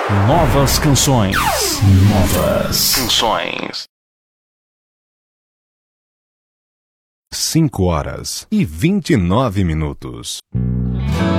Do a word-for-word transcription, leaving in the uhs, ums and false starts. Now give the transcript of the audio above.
Novas canções. Novas canções. Cinco horas e vinte e nove minutos.